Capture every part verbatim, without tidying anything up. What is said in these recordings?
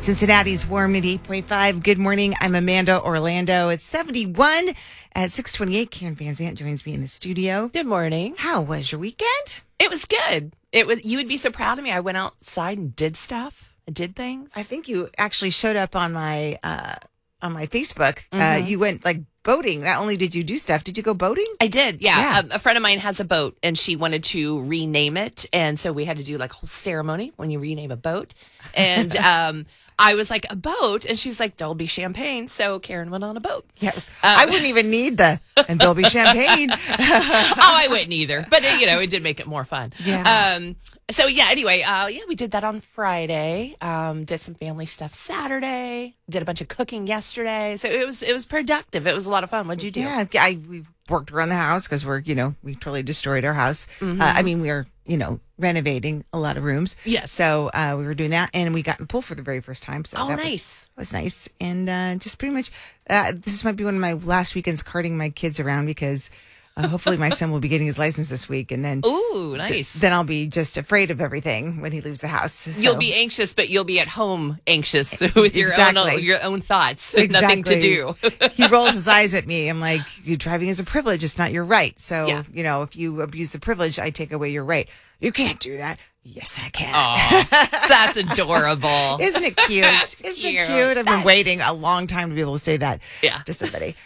Cincinnati's warm ninety-eight point five. Good morning. I'm Amanda Orlando. It's seventy-one at six twenty-eight. Karen Van Zant joins me in the studio. Good morning. How was your weekend? It was good. It was. You would be so proud of me. I went outside and did stuff. I did things. I think you actually showed up on my uh, on my Facebook. Mm-hmm. Uh, you went like boating. Not only did you do stuff, did you go boating? I did, yeah. Yeah. Um, a friend of mine has a boat, and she wanted to rename it, and so we had to do like a whole ceremony when you rename a boat. And um, I was like, a boat? And she's like, there'll be champagne. So Karen went on a boat. Yeah. Um, I wouldn't even need the, and there'll be champagne. oh, I wouldn't either. But, uh, you know, it did make it more fun. Yeah. Um, so, yeah, anyway, uh, yeah, we did that on Friday. Um, did some family stuff Saturday. Did a bunch of cooking yesterday. So it was it was productive. It was a lot of fun. What'd you do? Yeah, I we worked around the house because we're, you know, we totally destroyed our house. Mm-hmm. Uh, I mean, we were, you know, renovating a lot of rooms. Yes. So uh, we were doing that, and we got in the pool for the very first time. So Oh, that nice. Was, was nice. And uh, just pretty much, uh, this might be one of my last weekends carting my kids around because uh, hopefully my son will be getting his license this week. And then, Ooh, nice. th- then I'll be just afraid of everything when he leaves the house. So. You'll be anxious, but you'll be at home anxious with your Exactly. own your own thoughts. Exactly. Nothing to do. He rolls his eyes at me. I'm like, you driving is a privilege. It's not your right. So, Yeah. you know, if you abuse the privilege, I take away your right. You can't do that. Yes, I can. Aw, that's adorable. Isn't it cute? That's Isn't cute. it cute? I've That's- been waiting a long time to be able to say that Yeah. to somebody.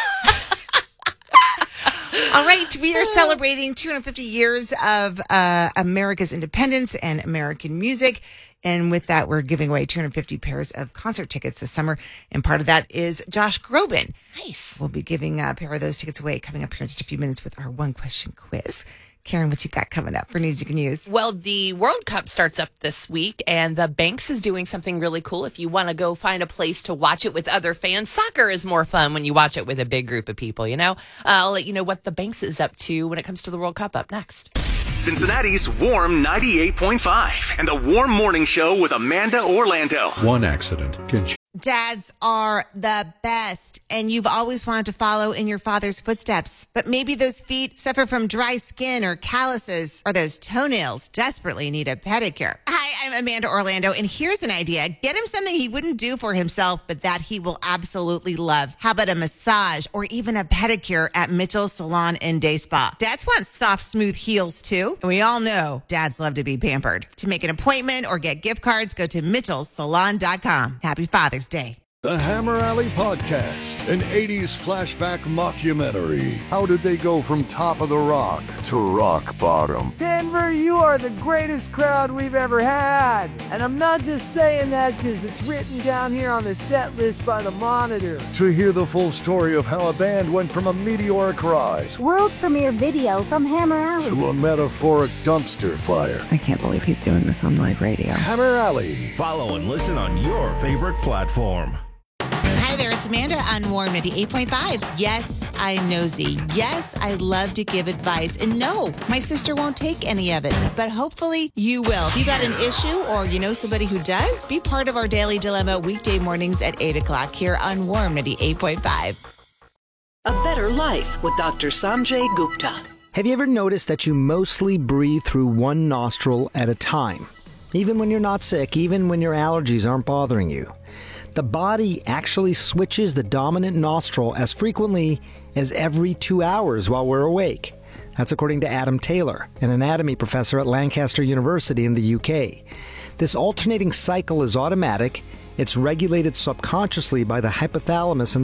All right, we are celebrating two hundred fifty years of uh, America's independence and American music. And with that, we're giving away two hundred fifty pairs of concert tickets this summer. And part of that is Josh Groban. Nice. We'll be giving a pair of those tickets away coming up here in just a few minutes with our one question quiz. Karen, what you got coming up for news you can use? Well, the World Cup starts up this week, and the Banks is doing something really cool. If you want to go find a place to watch it with other fans, soccer is more fun when you watch it with a big group of people, you know? Uh, I'll let you know what the Banks is up to when it comes to the World Cup up next. Cincinnati's Warm ninety-eight point five and the Warm Morning Show with Amanda Orlando. One accident can ch- Dads are the best, and you've always wanted to follow in your father's footsteps. But maybe those feet suffer from dry skin or calluses, or those toenails desperately need a pedicure. Hi, I'm Amanda Orlando, and here's an idea. Get him something he wouldn't do for himself, but that he will absolutely love. How about a massage or even a pedicure at Mitchell's Salon and Day Spa? Dads want soft, smooth heels, too. And we all know dads love to be pampered. To make an appointment or get gift cards, go to mitchells salon dot com. Happy Father's Day. The Hammer Alley Podcast, an eighties flashback mockumentary. How did they go from top of the rock to rock bottom? Denver, you are the greatest crowd we've ever had. And I'm not just saying that because it's written down here on the set list by the Monitor. To hear the full story of how a band went from a meteoric rise World premiere video from Hammer Alley. to a metaphoric dumpster fire. I can't believe he's doing this on live radio. Hammer Alley. Follow and listen on your favorite platform. Hi there, it's Amanda on Warm ninety-eight point five. Yes, I'm nosy. Yes, I love to give advice. And no, my sister won't take any of it. But hopefully you will. If you got an issue or you know somebody who does, be part of our Daily Dilemma weekday mornings at eight o'clock here on Warm ninety-eight point five. A Better Life with Doctor Sanjay Gupta. Have you ever noticed that you mostly breathe through one nostril at a time? Even when you're not sick, even when your allergies aren't bothering you. The body actually switches the dominant nostril as frequently as every two hours while we're awake. That's according to Adam Taylor, an anatomy professor at Lancaster University in the U K. This alternating cycle is automatic. It's regulated subconsciously by the hypothalamus and